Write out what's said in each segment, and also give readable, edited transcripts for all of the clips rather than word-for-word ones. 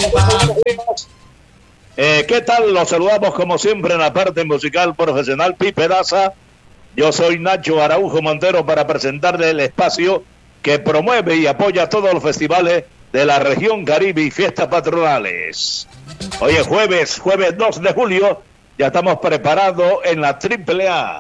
¿Qué tal? Los saludamos como siempre en la parte musical profesional Pipe Daza. Yo soy Nacho Araujo Montero para presentarle el espacio que promueve y apoya todos los festivales de la región Caribe y fiestas patronales. Hoy es jueves 2 de julio, ya estamos preparados en la AAA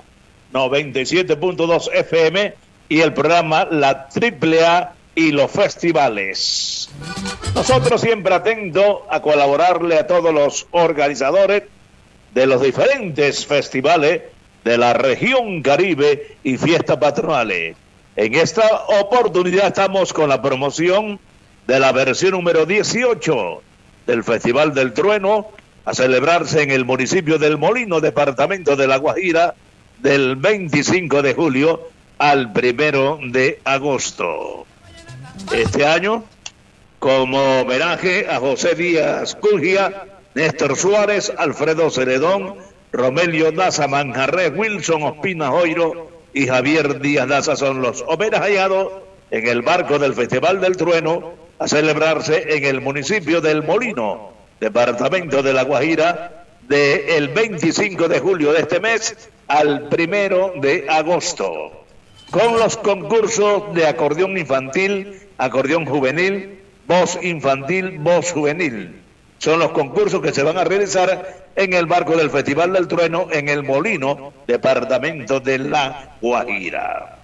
97.2 FM y el programa La AAA y los festivales. Nosotros siempre atentos a colaborarle a todos los organizadores de los diferentes festivales de la región Caribe y fiestas patronales. En esta oportunidad estamos con la promoción de la versión número 18 del Festival del Trueno, a celebrarse en el municipio del Molino, departamento de La Guajira, del 25 de julio al 1 de agosto. Este año, como homenaje a José Díaz Cugia, Néstor Suárez, Alfredo Ceredón, Romelio Daza Manjarrés, Wilson Ospina Joiro y Javier Díaz Daza son los homenajeados en el marco del Festival del Trueno, a celebrarse en el municipio del Molino, departamento de La Guajira, del 25 de julio de este mes al 1 de agosto, con los concursos de acordeón infantil, acordeón juvenil, voz infantil, voz juvenil. Son los concursos que se van a realizar en el marco del Festival del Trueno en el Molino, departamento de La Guajira.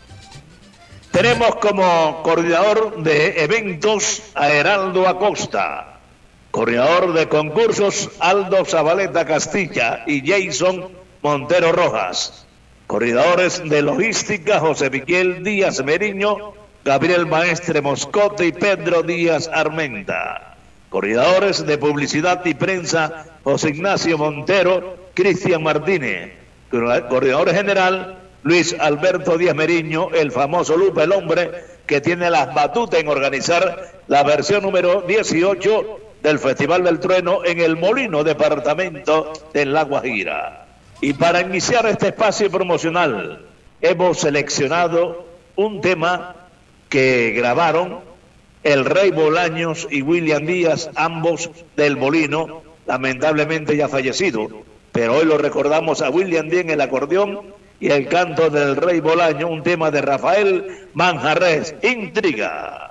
Tenemos como coordinador de eventos a Heraldo Acosta, coordinador de concursos Aldo Zabaleta Castilla y Jason Montero Rojas, coordinadores de logística José Miguel Díaz Meriño, Gabriel Maestre Moscote y Pedro Díaz Armenta, coordinadores de publicidad y prensa José Ignacio Montero, Cristian Martínez, coordinador general Luis Alberto Díaz Meriño, el famoso Lupe, el hombre que tiene las batutas en organizar la versión número 18 del Festival del Trueno en el Molino, departamento de La Guajira. Y para iniciar este espacio promocional, hemos seleccionado un tema que grabaron el Rey Bolaños y William Díaz, ambos del Molino, lamentablemente ya fallecido, pero hoy lo recordamos a William Díaz en el acordeón y el canto del Rey Bolaño, un tema de Rafael Manjarrés, Intriga.